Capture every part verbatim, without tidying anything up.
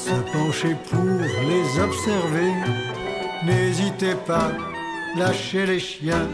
se pencher pour les observer. N'hésitez pas, lâchez les chiens.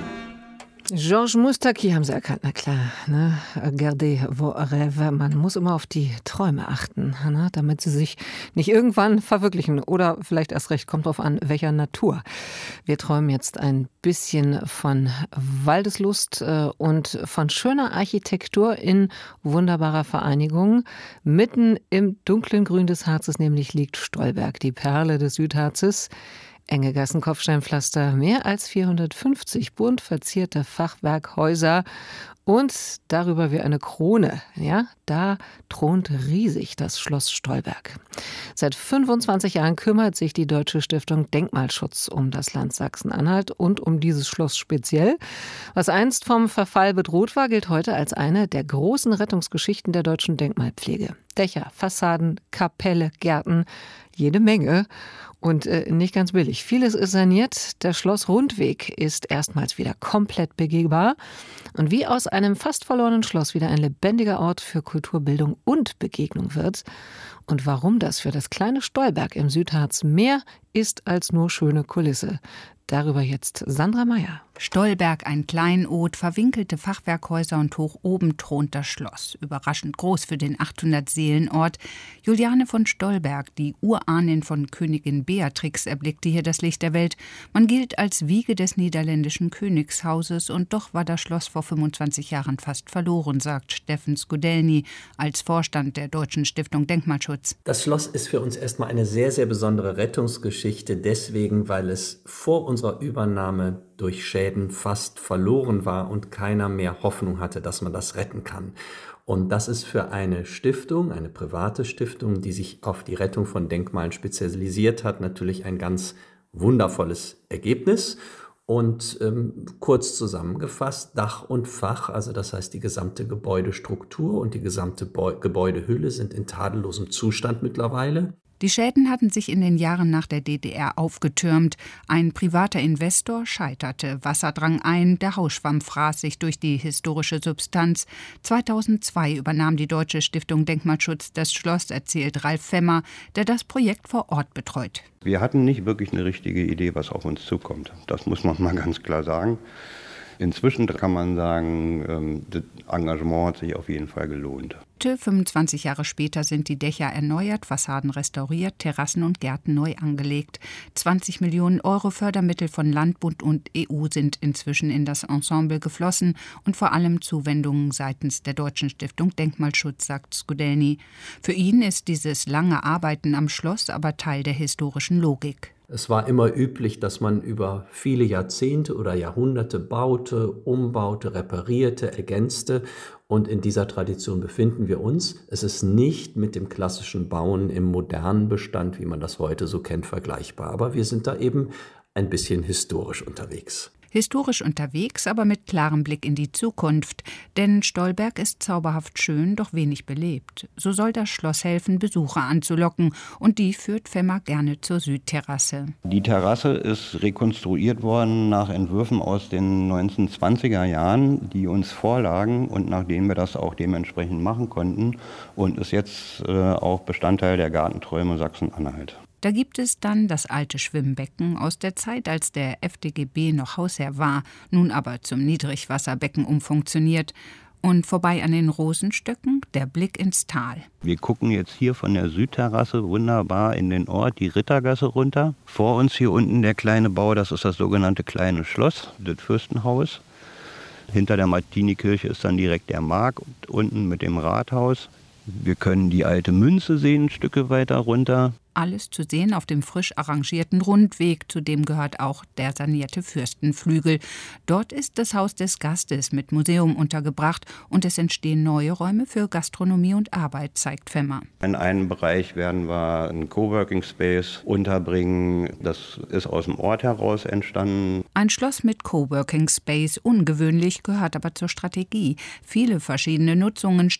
Georges Moustaki haben Sie erkannt, na klar, ne? Gardez vos rêves. Man muss immer auf die Träume achten, ne? Damit sie sich nicht irgendwann verwirklichen. Oder vielleicht erst recht, kommt drauf an, welcher Natur. Wir träumen jetzt ein bisschen von Waldeslust äh, und von schöner Architektur in wunderbarer Vereinigung. Mitten im dunklen Grün des Harzes nämlich liegt Stolberg, die Perle des Südharzes. Enge Gassen, Kopfsteinpflaster, mehr als vierhundertfünfzig bunt verzierte Fachwerkhäuser und darüber wie eine Krone. Ja, da thront riesig das Schloss Stolberg. Seit fünfundzwanzig Jahren kümmert sich die Deutsche Stiftung Denkmalschutz um das Land Sachsen-Anhalt und um dieses Schloss speziell. Was einst vom Verfall bedroht war, gilt heute als eine der großen Rettungsgeschichten der deutschen Denkmalpflege. Dächer, Fassaden, Kapelle, Gärten, jede Menge. Und äh, nicht ganz billig. Vieles ist saniert. Der Schlossrundweg ist erstmals wieder komplett begehbar. Und wie aus einem fast verlorenen Schloss wieder ein lebendiger Ort für Kulturbildung und Begegnung wird. Und warum das für das kleine Stolberg im Südharz mehr ist als nur schöne Kulisse. Darüber jetzt Sandra Meyer. Stolberg, ein Kleinod, verwinkelte Fachwerkhäuser und hoch oben thront das Schloss. Überraschend groß für den achthundert-Seelen-Ort. Juliane von Stolberg, die Urahnin von Königin Beatrix, erblickte hier das Licht der Welt. Man gilt als Wiege des niederländischen Königshauses und doch war das Schloss vor fünfundzwanzig Jahren fast verloren, sagt Steffen Skudelny als Vorstand der Deutschen Stiftung Denkmalschutz. Das Schloss ist für uns erstmal eine sehr, sehr besondere Rettungsgeschichte, deswegen, weil es vor unserer Übernahme durch Schäden fast verloren war und keiner mehr Hoffnung hatte, dass man das retten kann. Und das ist für eine Stiftung, eine private Stiftung, die sich auf die Rettung von Denkmalen spezialisiert hat, natürlich ein ganz wundervolles Ergebnis. Und ähm, kurz zusammengefasst, Dach und Fach, also das heißt die gesamte Gebäudestruktur und die gesamte Bo- Gebäudehülle sind in tadellosem Zustand mittlerweile. Die Schäden hatten sich in den Jahren nach der D D R aufgetürmt. Ein privater Investor scheiterte, Wasser drang ein, der Hausschwamm fraß sich durch die historische Substanz. zweitausendzwei übernahm die Deutsche Stiftung Denkmalschutz das Schloss, erzählt Ralf Femmer, der das Projekt vor Ort betreut. Wir hatten nicht wirklich eine richtige Idee, was auf uns zukommt. Das muss man mal ganz klar sagen. Inzwischen kann man sagen, das Engagement hat sich auf jeden Fall gelohnt. fünfundzwanzig Jahre später sind die Dächer erneuert, Fassaden restauriert, Terrassen und Gärten neu angelegt. zwanzig Millionen Euro Fördermittel von Land, Bund und E U sind inzwischen in das Ensemble geflossen und vor allem Zuwendungen seitens der Deutschen Stiftung Denkmalschutz, sagt Skudelny. Für ihn ist dieses lange Arbeiten am Schloss aber Teil der historischen Logik. Es war immer üblich, dass man über viele Jahrzehnte oder Jahrhunderte baute, umbaute, reparierte, ergänzte. Und in dieser Tradition befinden wir uns. Es ist nicht mit dem klassischen Bauen im modernen Bestand, wie man das heute so kennt, vergleichbar. Aber wir sind da eben ein bisschen historisch unterwegs. Historisch unterwegs, aber mit klarem Blick in die Zukunft. Denn Stolberg ist zauberhaft schön, doch wenig belebt. So soll das Schloss helfen, Besucher anzulocken. Und die führt Femmer gerne zur Südterrasse. Die Terrasse ist rekonstruiert worden nach Entwürfen aus den neunzehnhundertzwanziger Jahren, die uns vorlagen und nach denen wir das auch dementsprechend machen konnten. Und ist jetzt äh, auch Bestandteil der Gartenträume Sachsen-Anhalt. Da gibt es dann das alte Schwimmbecken aus der Zeit, als der F D G B noch Hausherr war, nun aber zum Niedrigwasserbecken umfunktioniert. Und vorbei an den Rosenstöcken der Blick ins Tal. Wir gucken jetzt hier von der Südterrasse wunderbar in den Ort, die Rittergasse runter. Vor uns hier unten der kleine Bau, das ist das sogenannte Kleine Schloss, das Fürstenhaus. Hinter der Martinikirche ist dann direkt der Markt und unten mit dem Rathaus. Wir können die alte Münze sehen, Stücke weiter runter. Alles zu sehen auf dem frisch arrangierten Rundweg, zu dem gehört auch der sanierte Fürstenflügel. Dort ist das Haus des Gastes mit Museum untergebracht und es entstehen neue Räume für Gastronomie und Arbeit, zeigt Femmer. In einem Bereich werden wir einen Coworking Space unterbringen. Das ist aus dem Ort heraus entstanden. Ein Schloss mit Coworking Space, ungewöhnlich, gehört aber zur Strategie. Viele verschiedene Nutzungen